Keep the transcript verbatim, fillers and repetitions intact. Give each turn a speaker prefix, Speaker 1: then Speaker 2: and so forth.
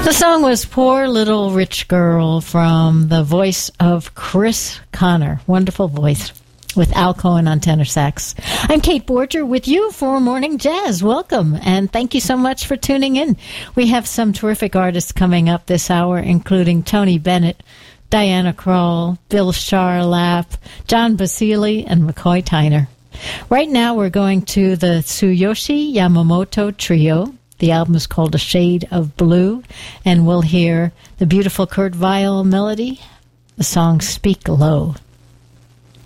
Speaker 1: The song was Poor Little Rich Girl from the voice of Chris Connor. Wonderful voice with Al Cohen on tenor sax. I'm Kate Borger with you for Morning Jazz. Welcome, and thank you so much for tuning in. We have some terrific artists coming up this hour, including Tony Bennett, Diana Krall, Bill Charlap, John Basile, and McCoy Tyner. Right now we're going to the Tsuyoshi Yamamoto Trio. The album is called A Shade of Blue, and we'll hear the beautiful Kurt Weill melody, the song Speak Low.